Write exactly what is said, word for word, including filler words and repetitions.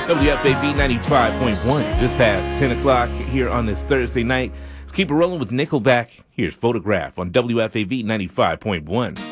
W F A B ninety-five point one, just past ten o'clock here on this Thursday night. Let's keep it rolling with Nickelback. Here's Photograph on W F A B ninety-five point one.